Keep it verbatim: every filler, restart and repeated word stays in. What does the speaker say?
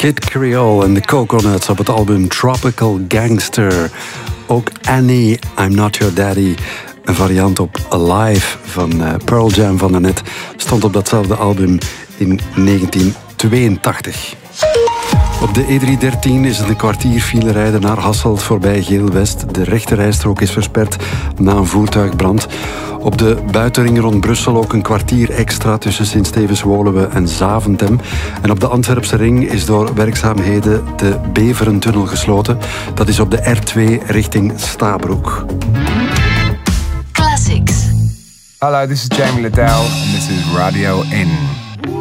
Kid Creole en de Coconuts op het album Tropical Gangster. Ook Annie, I'm Not Your Daddy, een variant op Alive van uh, Pearl Jam van daarnet, stond op datzelfde album in negentien tweeëntachtig. Op de E driehonderddertien is het een kwartier file rijden naar Hasselt voorbij Geel-West. De rechterrijstrook is versperd na een voertuigbrand. Op de buitenring rond Brussel ook een kwartier extra tussen Sint-Stevens-Woluwe en Zaventem. En op de Antwerpse ring is door werkzaamheden de Beverentunnel gesloten. Dat is op de R twee richting Stabroek. Classics. Hello, this is Jamie Liddell and this is Radio N.